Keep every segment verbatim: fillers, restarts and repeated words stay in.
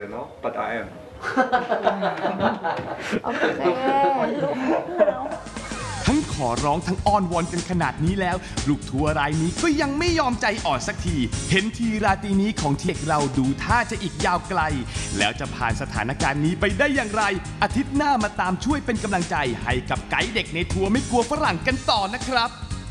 No, but I am. โอเคทั้งขอร้องทั้งอ้อนวอนกันขนาดนี้แล้วลูกทัวร์รายนี้ก็ยังไม่ยอมใจอ่อนสักทีเห็นทีราตรีนี้ของเด็กเราดูท่าจะอีกยาวไกลแล้วจะผ่านสถานการณ์นี้ไปได้อย่างไรอาทิตย์หน้ามาตามช่วยเป็นกำลังใจให้กับไกด์เด็กในทัวร์ไม่กลัวฝรั่งกันต่อนะครับ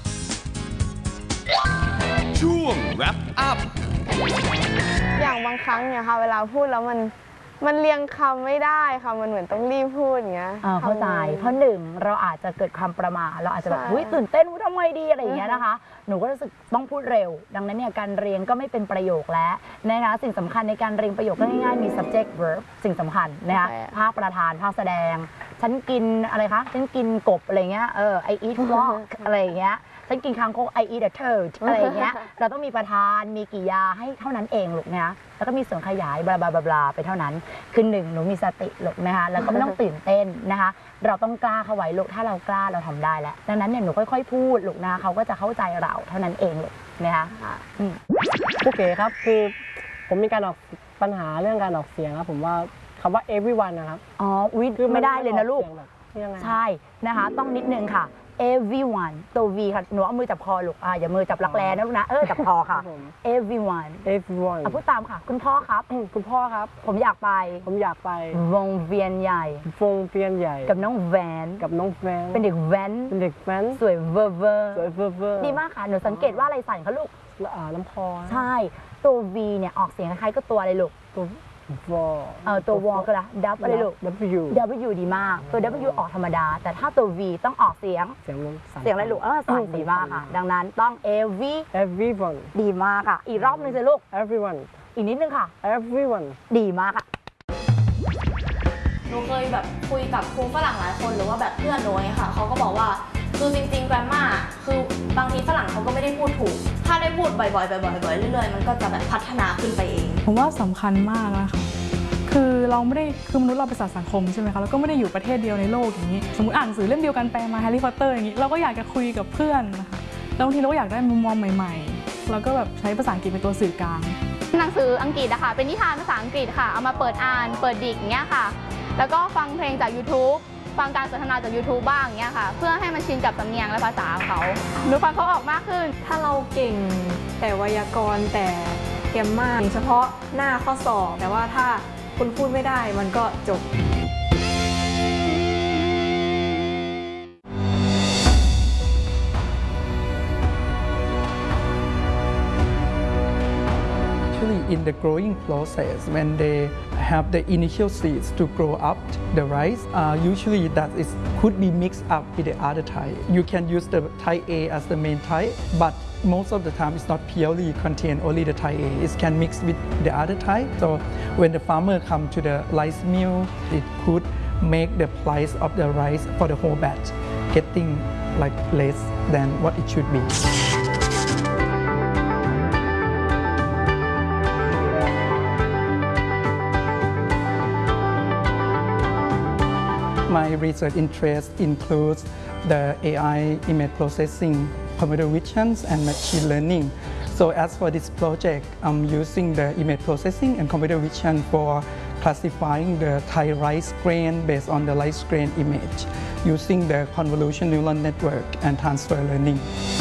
ช่วง wrap up อย่างบางครั้งเนี่ยค่ะเวลาพูดแล้วมันมันเรียงคำไม่ได้ค่ะมันเหมือนต้องรีบพูดอย่างเงี้ยเข้าใจเพราะหนึ่งเราอาจจะเกิดความประมาทเราอาจจะแบบอุ้ยตื่นเต้นทำไงดีอะไรอย่างเงี้ยนะคะหนูก็รู้สึกต้องพูดเร็วดังนั้นเนี่ยการเรียนก็ไม่เป็นประโยคแล้วนะคะสิ่งสำคัญในการเรียนประโยคก็ง่ายๆมี subject verb สิ่งสำคัญนะคะภาคประธานภาคแสดงฉันกินอะไรคะฉันกินกบอะไรเงี้ยเออ I eat frog อะไรอย่างเงี้ยฉันกินคางคก I eat a turd อะไรอย่างเงี้ยเราต้องมีประธานมีกี่ยาให้เท่านั้นเองลูกนะแล้วก็มีส่วนขยายบลาบลาบลาไปเท่านั้นคือหนึ่งหนูมีสติลูกนะคะแล้วก็ไม่ต้องตื่นเต้นนะคะเราต้องกล้าเข้าไว้ลูกถ้าเรากล้าเราทำได้แล้วดังนั้นเนี่ยหนูค่อยๆพูดลูกนะเขาก็จะเข้าใจเราเท่านั้นเองลูกนะคะโอเคครับคือผมมีการออกปัญหาเรื่องการออกเสียงครับผมว่าคำว่า everyone นะครับอ๋อวิคือไม่ได้เลยนะลูกใช่นะคะต้องนิดนึงค่ะ everyone ตัว V ค่ะหนูเอามือจับคอลูกอ่าอย่ามือจับรักแร้นะลูกนะเออจับคอค่ะ everyone everyone อ่ะพูดตามค่ะคุณพ่อครับคุณพ่อครับผมอยากไปผมอยากไปวงเวียนใหญ่วงเวียนใหญ่กับน้องแวนกับน้องแวนเป็นเด็กแว้นเป็นเด็กแว้นสวยเวอร์เวอร์สวยเวอร์เวอร์ดีมากค่ะหนูสังเกตว่าอะไรสั่นคะลูกอ่าลำคอใช่ตัว V เนี่ยออกเสียงคล้ายๆก็ตัวอะไรลูกตัววอเออตัววอคืออะไร W อะไรลูก W W ดีมากตัว W ออกธรรมดาแต่ถ้าตัว V ต้องออกเสียงเสียงเสียงอะไรลูกเออสั่นดีมากค่ะดังนั้นต้อง every everyone ดีมากค่ะอีกรอบนึงสิลูก everyone อีกนิดนึงค่ะ everyone ดีมากค่ะหนูเคยแบบคุยกับครูฝรั่งหลายคนหรือว่าแบบเพื่อนหนูไงค่ะเขาก็บอกว่าคือจริงๆแกรมมาคือบางทีฝรั่งเขาก็ไม่ได้พูดถูกถ้าได้พูดบ่อยๆบ่อยๆบ่อยๆเรื่อยๆมันก็จะแบบพัฒนาขึ้นไปเองผมว่าสำคัญมากนะคะคือเราไม่ได้คือมนุษย์เราเป็นสัตว์สังคมใช่ไหมคะแล้วก็ไม่ได้อยู่ประเทศเดียวในโลกอย่างนี้สมมติอ่านหนังสือเล่มเดียวกันแปลมาแฮร์รี่พอตเตอร์อย่างนี้เราก็อยากจะคุยกับเพื่อนนะคะแล้วบางทีเราก็อยากได้มุมมองใหม่ๆเราก็แบบใช้ภาษาอังกฤษเป็นตัวสื่อกลางหนังสืออังกฤษอะค่ะเป็นนิทานภาษาอังกฤษค่ะเอามาเปิดอ่านเปิดดิกอย่างเงี้ยค่ะแล้วก็ฟังเพลงจาก YouTube ฟังการสนทนาจาก YouTube บ้างอย่างเงี้ยค่ะเพื่อให้มันชินกับสำเนียงและภาษาของเขาหนูฟังเขาออกมากขึ้นถ้าเราเก่งแต่ไวยากรณ์แต่แกรมมาเฉพาะหน้าข้อสอบแต่ว่าถ้าคุณพูดไม่ได้มันก็จบ In the growing process, when they have the initial seeds to grow up the rice, uh, usually that is could be mixed up with the other type. You can use the type A as the main type, but most of the time it's not purely contain only the type A. It can mix with the other type. So when the farmer come to the rice mill, it could make the price of the rice for the whole batch getting like less than what it should be. My research interest includes the A I image processing, computer vision, and machine learning. So as for this project, I'm using the image processing and computer vision for classifying the Thai rice grain based on the rice grain image using the convolution neural network and transfer learning.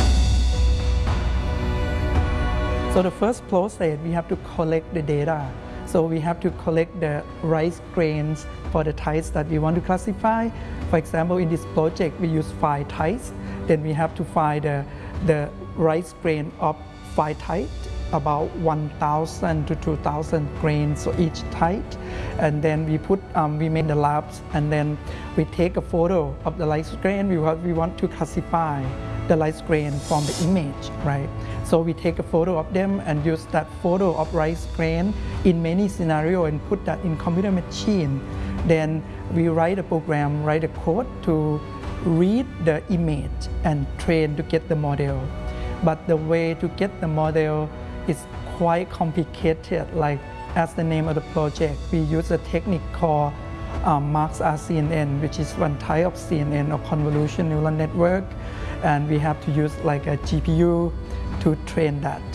So the first process, we have to collect the data. So we have to collect the rice grains for the types that we want to classify. For example, in this project, we use five types. Then we have to find the, the rice grain of five types, about one thousand to two thousand grains for each type. And then we put, um, we make the labs, and then we take a photo of the rice grain. We want, we want to classify the rice grain from the image, right? So we take a photo of them and use that photo of rice grain in many scenarios and put that in computer machine. Then we write a program, write a code to read the image and train to get the model. But the way to get the model is quite complicated. Like as the name of the project, we use a technique called um, Marx R C N N, which is one type of C N N or convolution neural network. And we have to use like a G P U to train that.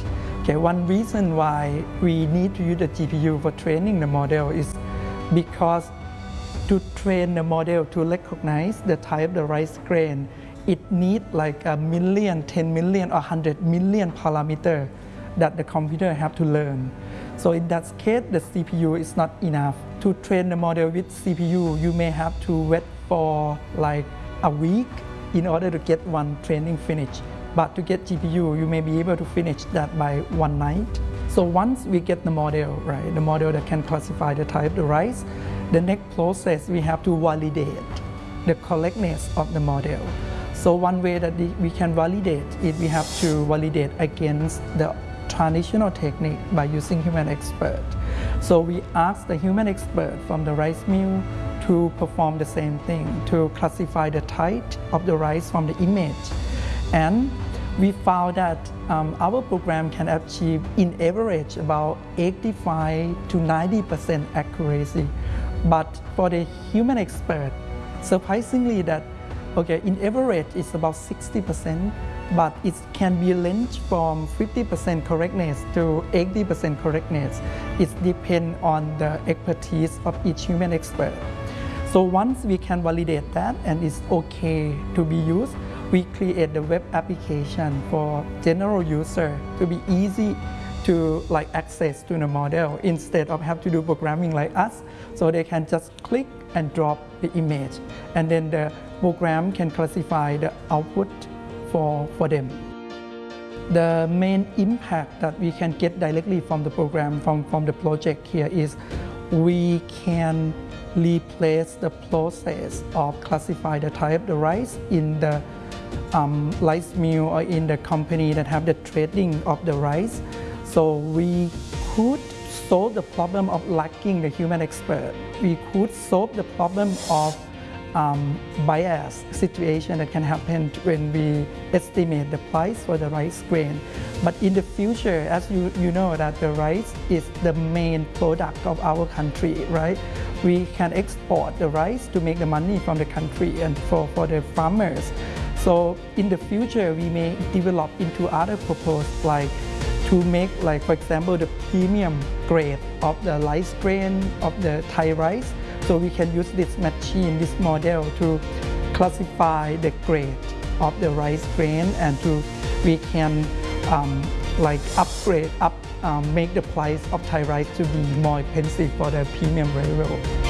Okay, one reason why we need to use the G P U for training the model is because to train the model to recognize the type of the rice grain, it needs like a million, ten million, or one hundred million parameters that the computer have to learn. So in that case, the C P U is not enough. To train the model with C P U, you may have to wait for like a week in order to get one training finished. But to get G P U, you may be able to finish that by one night. So once we get the model, right, the model that can classify the type of the rice, the next process we have to validate the correctness of the model. So one way that we can validate it, we have to validate against the traditional technique by using human expert. So we ask the human expert from the rice mill to perform the same thing, to classify the type of the rice from the image. And we found that um, our program can achieve in average about eighty-five to ninety percent accuracy. But for the human expert, surprisingly that, okay, in average it's about sixty percent, but it can be ranged from fifty percent correctness to eighty percent correctness. It depends on the expertise of each human expert. So once we can validate that and it's okay to be used, we create the web application for general user to be easy to like access to the model instead of have to do programming like us. So they can just click and drop the image, and then the program can classify the output for, for them. The main impact that we can get directly from the program, from, from the project here is we can replace the process of classify the type of the rice in the um, rice mill or in the company that have the trading of the rice. So we could solve the problem of lacking the human expert. We could solve the problem of um, bias situation that can happen when we estimate the price for the rice grain. But in the future, as you, you know that the rice is the main product of our country, right? We can export the rice to make the money from the country and for, for the farmers. So in the future, we may develop into other proposals like to make, like for example, the premium grade of the rice grain of the Thai rice. So we can use this machine, this model to classify the grade of the rice grain, and to we can um, like upgrade, up, um, make the price of Thai rice to be more expensive for the premium level.